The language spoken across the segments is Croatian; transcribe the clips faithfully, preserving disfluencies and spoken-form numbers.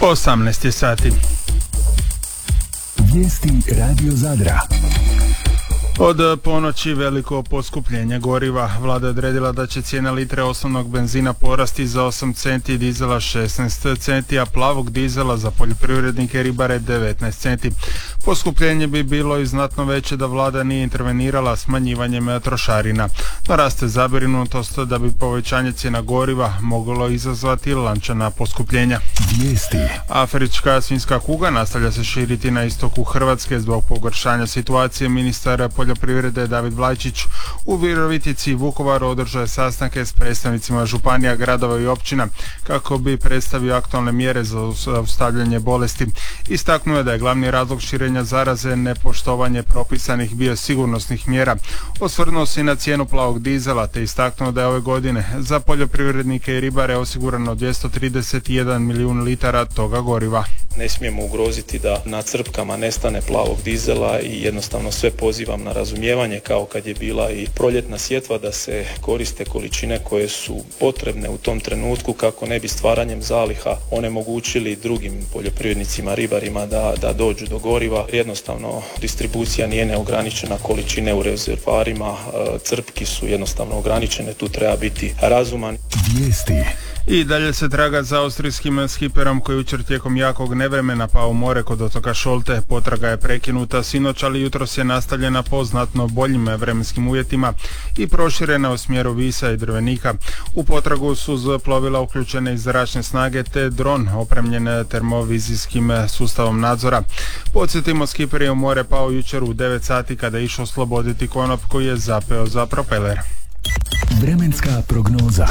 osamnaest je sati. Vijesti Radio Zadra. Od ponoći veliko poskupljenje goriva. Vlada je odredila da će cijena litre osnovnog benzina porasti za osam centi, dizela šesnaest centi, a plavog dizela za poljoprivrednike i ribare devetnaest centi. Poskupljenje bi bilo i znatno veće da vlada nije intervenirala smanjivanjem trošarina. No raste zabrinutost da bi povećanje cijena goriva moglo izazvati lančana poskupljenja. Vijesti. Afrička svinjska kuga nastavlja se širiti na istoku Hrvatske zbog pogoršanja situacije. Ministar poljoprivrede David Vlajčić u Virovitici i Vukovaru održao je sastanke s predstavnicima županija, gradova i općina kako bi predstavio aktualne mjere za zaustavljanje bolesti. Istaknuo je da je glavni razlog širenja zaraze nepoštovanje propisanih biosigurnosnih mjera. Osvrnuo se i na cijenu plavog dizela te istaknuo da je ove godine za poljoprivrednike i ribare osigurano dvjesto trideset jedan milijun litara toga goriva. Ne smijemo ugroziti da na crpkama nestane plavog dizela i jednostavno sve pozivam na razumijevanje kao kad je bila i proljetna sjetva da se koriste količine koje su potrebne u tom trenutku kako ne bi stvaranjem zaliha onemogućili drugim poljoprivrednicima, ribarima da, da dođu do goriva. Jednostavno distribucija nije neograničena, količine u rezervoarima crpki su jednostavno ograničene, tu treba biti razuman. Vijesti. I dalje se traga za austrijskim skiperom koji jučer tijekom jakog nevremena pao u more kod otoka Šolte. Potraga je prekinuta sinoć, ali jutros je nastavljena po znatno boljim vremenskim uvjetima i proširena u smjeru Visa i Drvenika. U potragu su uz plovila uključene i zračne snage te dron opremljen termovizijskim sustavom nadzora. Podsjetimo, skiper je u more pao jučer u devet sati kada je išao osloboditi konop koji je zapeo za propeler. Vremenska prognoza.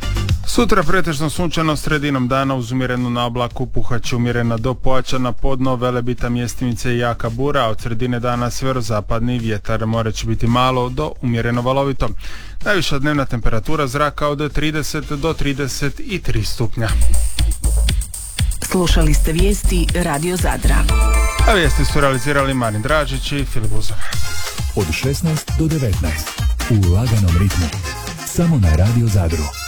Sutra pretežno sunčano, sredinom dana uz umjerenu naoblaku, puhaće umjerena do pojačana podno, Velebita, Mjestimice i jaka bura, a od sredine dana sjeverozapadni vjetar. More će biti malo do umjereno valovito. Najviša dnevna temperatura zraka od trideset do trideset tri stupnja. Slušali ste vijesti Radio Zadra. A vijesti su realizirali Marin Dražić i Filip Buzov. Od šesnaest do devetnaest u laganom ritmu. Samo na Radio Zadru.